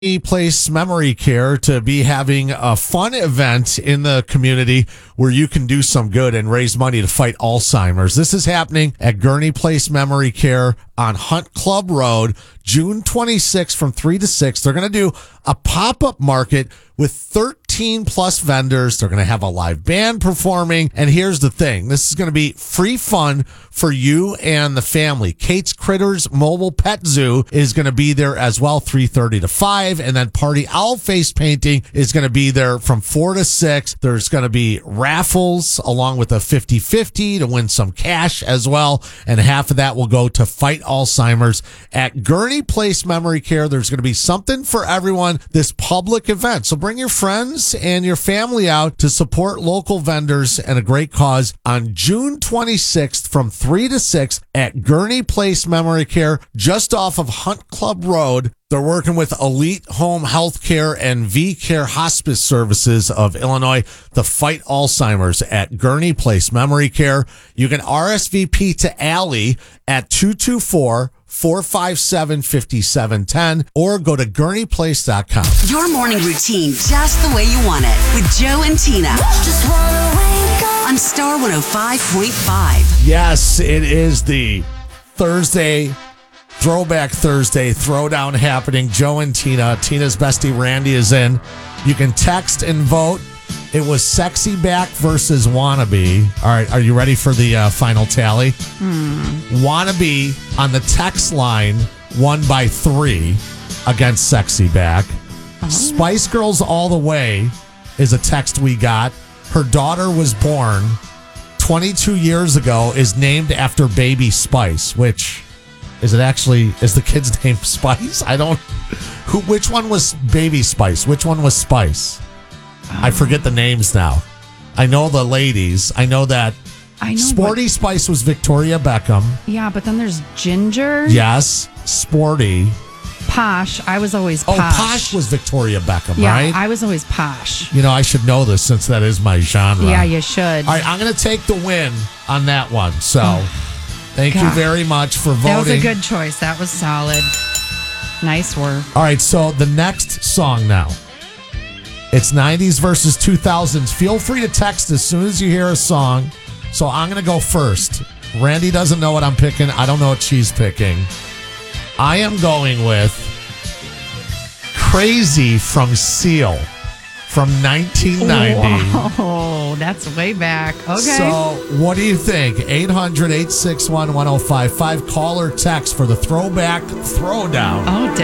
Place Memory Care to be having a fun event in the community where you can do some good and raise money to fight Alzheimer's. This is happening at Gurney Place Memory Care on Hunt Club Road, June 26th from 3 to 6. They're going to do a pop-up market with 13 plus vendors. They're going to have a live band performing. And here's the thing. This is going to be free fun for you and the family. Kate's Critters Mobile Pet Zoo is going to be there as well, 3:30 to 5. And then Party Owl Face Painting is going to be there from 4 to 6. There's going to be raffles along with a 50-50 to win some cash as well. And half of that will go to fight Alzheimer's at Gurney Place Memory Care. There's going to be something for everyone, this public event. So bring your friends and your family out to support local vendors and a great cause on June 26th from 3 to 6 at Gurney Place Memory Care, just off of Hunt Club Road. They're working with Elite Home Healthcare and V-Care Hospice Services of Illinois to fight Alzheimer's at Gurney Place Memory Care. You can RSVP to Allie at 224-457-5710 or go to gurneyplace.com. Your morning routine just the way you want it with Joe and Tina. Just wanna wake up on Star 105.5. Yes, it is the Thursday, Throwback Thursday throwdown happening. Joe and Tina. Tina's bestie Randy is in. You can text and vote. It was Sexy Back versus Wannabe. All right, are you ready for the final tally? Wannabe on the text line won by 3 against Sexy Back. Spice Girls All the Way is a text we got. Her daughter was born 22 years ago, is named after Baby Spice, which... Is the kid's name Spice? Which one was Baby Spice? Which one was Spice? I forget the names now. I know the ladies. I know Sporty Spice was Victoria Beckham. Yeah, but then there's Ginger. Yes, Sporty. Posh. I was always Posh. Oh, Posh was Victoria Beckham, yeah, right? I was always Posh. You know, I should know this since that is my genre. Yeah, you should. All right, I'm going to take the win on that one. So... Thank you very much for voting. That was a good choice. That was solid. Nice work. All right, so the next song now. It's 90s versus 2000s. Feel free to text as soon as you hear a song. So I'm going to go first. Randy doesn't know what I'm picking. I don't know what she's picking. I am going with Crazy from Seal from 1990. Oh, that's way back. Okay. So, what do you think? 800-861-1055. Call or text for the Throwback Throwdown. Oh,